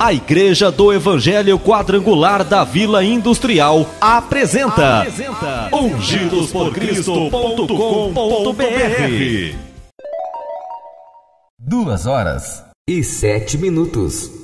A Igreja do Evangelho Quadrangular da Vila Industrial apresenta ungidosporcristo.com.br. 2h07.